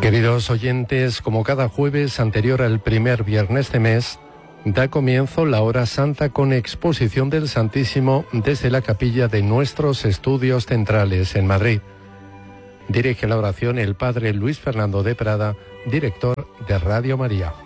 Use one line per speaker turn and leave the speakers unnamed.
Queridos oyentes, como cada jueves anterior al primer viernes de mes, da comienzo la hora santa con exposición del Santísimo desde la capilla de nuestros estudios centrales en Madrid. Dirige la oración el padre Luis Fernando de Prada, director de Radio María.